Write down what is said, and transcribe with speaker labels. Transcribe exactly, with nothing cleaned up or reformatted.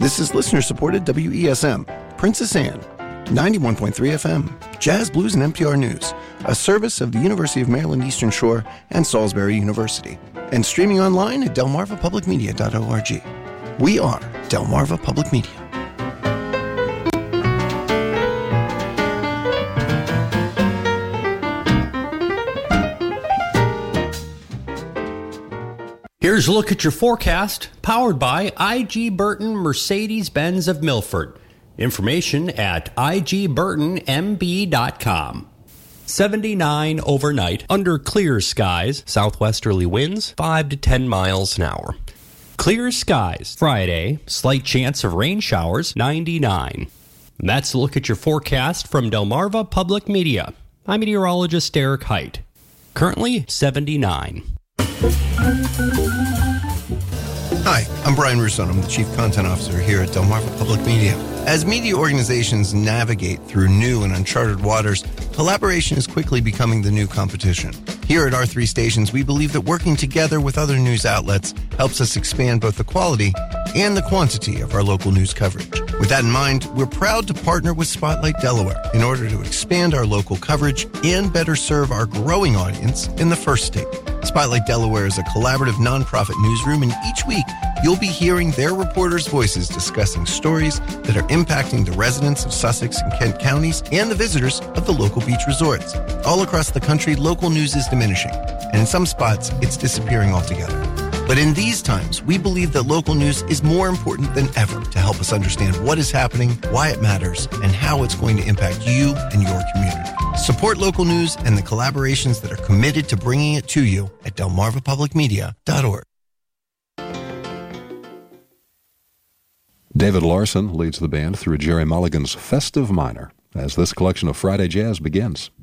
Speaker 1: This is listener-supported W E S M, Princess Anne, ninety-one point three F M, Jazz, Blues, and N P R News, a service of the University of Maryland Eastern Shore and Salisbury University, and streaming online at delmarva public media dot org. We are Delmarva Public Media.
Speaker 2: Here's a look at your forecast, powered by I G Burton Mercedes-Benz of Milford. Information at I G burton M B dot com. seventy-nine overnight, under clear skies, southwesterly winds five to ten miles an hour. Clear skies, Friday, slight chance of rain showers, ninety-nine. That's a look at your forecast from Delmarva Public Media. I'm meteorologist Derek Height. Currently seventy-nine.
Speaker 1: Hi, I'm Brian Russon. I'm the Chief Content Officer here at Delmarva Public Media. As media organizations navigate through new and uncharted waters, collaboration is quickly becoming the new competition. Here at our three stations, we believe that working together with other news outlets helps us expand both the quality and the quantity of our local news coverage. With that in mind, we're proud to partner with Spotlight Delaware in order to expand our local coverage and better serve our growing audience in the first state. Spotlight Delaware is a collaborative nonprofit newsroom, and each week you'll be hearing their reporters' voices discussing stories that are impacting the residents of Sussex and Kent counties and the visitors of the local beach resorts. All across the country, local news is diminishing, and in some spots, it's disappearing altogether. But in these times, we believe that local news is more important than ever to help us understand what is happening, why it matters, and how it's going to impact you and your community. Support local news and the collaborations that are committed to bringing it to you at delmarva public media dot org.
Speaker 3: David Larson leads the band through Jerry Mulligan's Festive Minor as this collection of Friday Jazz begins.